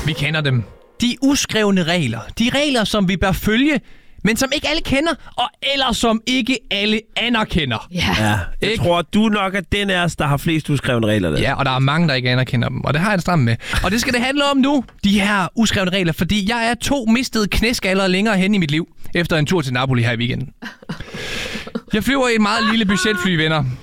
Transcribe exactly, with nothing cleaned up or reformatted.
Vi kender dem. De uskrevne regler. De regler, som vi bør følge, men som ikke alle kender, og eller som ikke alle anerkender. Ja. Ja, jeg Ikke? tror, du nok er den af os, der har flest uskrevne regler. Der. Ja, og der er mange, der ikke anerkender dem, og det har jeg det stramt med. Og det skal det handle om nu, de her uskrevne regler, fordi jeg er to mistede knæskaller længere hen i mit liv, efter en tur til Napoli her i weekenden. Jeg flyver i et meget lille budgetfly, venner.